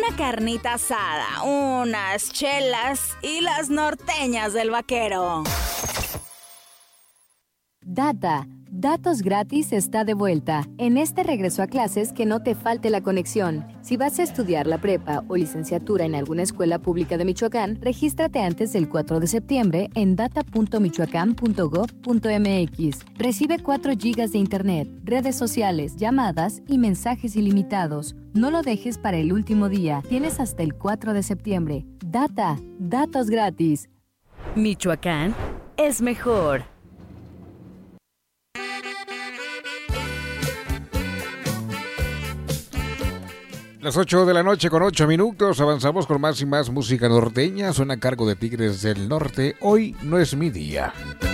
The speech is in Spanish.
una carnita asada, unas chelas y las norteñas del vaquero. Data. Datos Gratis está de vuelta. En este regreso a clases, que no te falte la conexión. Si vas a estudiar la prepa o licenciatura en alguna escuela pública de Michoacán, regístrate antes del 4 de septiembre en data.michoacán.gov.mx. Recibe 4 GB de internet, redes sociales, llamadas y mensajes ilimitados. No lo dejes para el último día. Tienes hasta el 4 de septiembre. Data. Datos Gratis. Michoacán es mejor. Las 8 de la noche con 8 minutos, avanzamos con más y más música norteña. Suena a cargo de Tigres del Norte. Hoy no es mi día.